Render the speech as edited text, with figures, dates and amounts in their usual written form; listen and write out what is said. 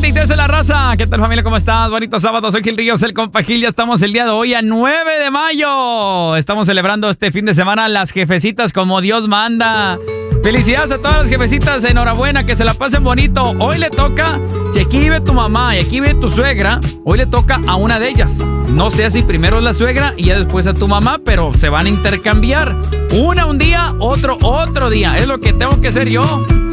23 de la raza. ¿Qué tal, familia? ¿Cómo estás? Bonito sábado. Soy Gil Ríos, el compa Gil. Ya estamos el día de hoy a 9 de mayo. Estamos celebrando este fin de semana las jefecitas como Dios manda. Felicidades a todas las jefecitas. Enhorabuena, que se la pasen bonito. Hoy le toca, si aquí vive tu mamá y aquí vive tu suegra, hoy le toca a una de ellas. No sé si primero es la suegra y ya después a tu mamá, pero se van a intercambiar. Una un día, otro día. Es lo que tengo que hacer yo.